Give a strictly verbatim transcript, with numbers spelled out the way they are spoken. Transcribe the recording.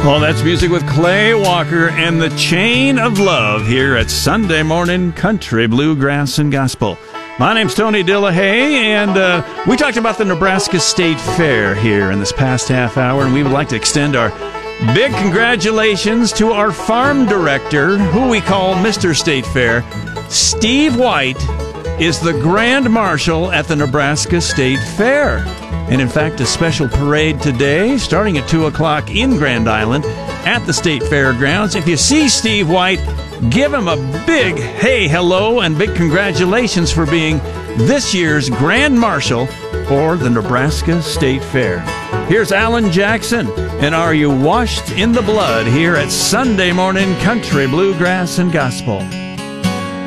Well, that's music with Clay Walker and the Chain of Love here at Sunday Morning Country, Bluegrass, and Gospel. My name's Tony Dillahay, and uh, we talked about the Nebraska State Fair here in this past half hour, and we would like to extend our big congratulations to our farm director, who we call Mister State Fair. Steve White is the Grand Marshal at the Nebraska State Fair. And in fact, a special parade today, starting at two o'clock in Grand Island at the State Fairgrounds. If you see Steve White, give him a big hey, hello, and big congratulations for being this year's Grand Marshal for the Nebraska State Fair. Here's Alan Jackson, and Are You Washed in the Blood here at Sunday Morning Country, Bluegrass, and Gospel.